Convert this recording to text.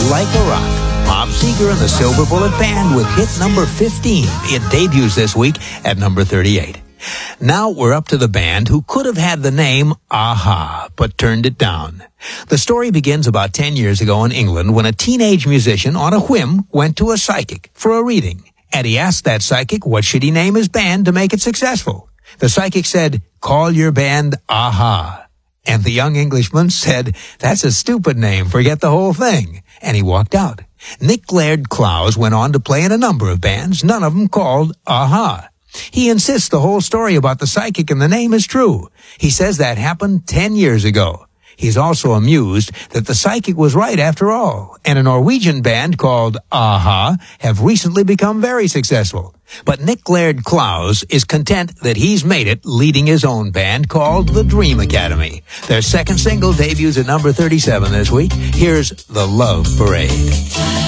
Like a Rock. Bob Seger and the Silver Bullet Band with hit number 15. It debuts this week at number 38. Now we're up to the band who could have had the name Aha, but turned it down. The story begins about 10 years ago in England when a teenage musician on a whim went to a psychic for a reading. And he asked that psychic what should he name his band to make it successful. The psychic said, "Call your band Aha." And the young Englishman said, "That's a stupid name, forget the whole thing." And he walked out. Nick Laird-Clowes went on to play in a number of bands, none of them called Aha. He insists the whole story about the psychic and the name is true. He says that happened 10 years ago. He's also amused that the psychic was right after all, and a Norwegian band called Aha have recently become very successful. But Nick Laird-Clowes is content that he's made it leading his own band called the Dream Academy. Their second single debuts at number 37 this week. Here's The Love Parade.